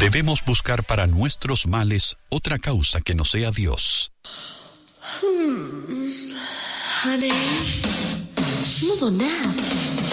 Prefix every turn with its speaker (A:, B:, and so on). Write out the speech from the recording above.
A: Debemos buscar para nuestros males otra causa que no sea Dios.
B: Honey, modo nap.